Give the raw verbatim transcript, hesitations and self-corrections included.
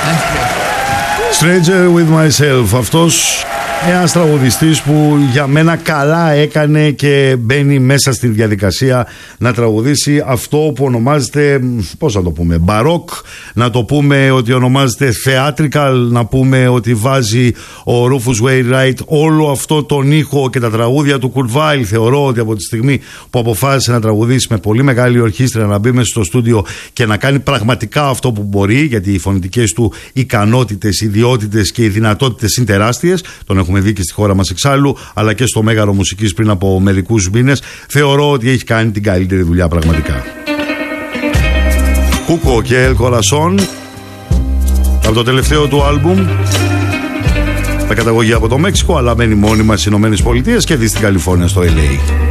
Stranger with myself. Αυτός ένας τραγουδιστής που για μένα καλά έκανε και μπαίνει μέσα στη διαδικασία να τραγουδήσει αυτό που ονομάζεται, πώς να το πούμε, μπαρόκ, να το πούμε ότι ονομάζεται theatrical, να πούμε ότι βάζει ο Rufus Wainwright όλο αυτό τον ήχο και τα τραγούδια του Kurt Weill. Θεωρώ ότι από τη στιγμή που αποφάσισε να τραγουδήσει με πολύ μεγάλη ορχήστρα, να μπει μέσα στο στούντιο και να κάνει πραγματικά αυτό που μπορεί, γιατί οι φωνητικές του ικανότητες, ιδιότητες και οι δυνατότητες είναι τεράστιες, τον έχουμε δει και στη χώρα μας εξάλλου, αλλά και στο Μέγαρο Μουσικής πριν από μερικούς μήνες. Θεωρώ ότι έχει κάνει την καλύτερη δουλειά πραγματικά. Κούκο και Ελ Κορασόν, από το τελευταίο του άλμπουμ, με καταγωγή από το Μέξικο, αλλά μένει μόνιμα στις Ηνωμένες Πολιτείες και δει στην Καλιφόρνια, στο ελ έι.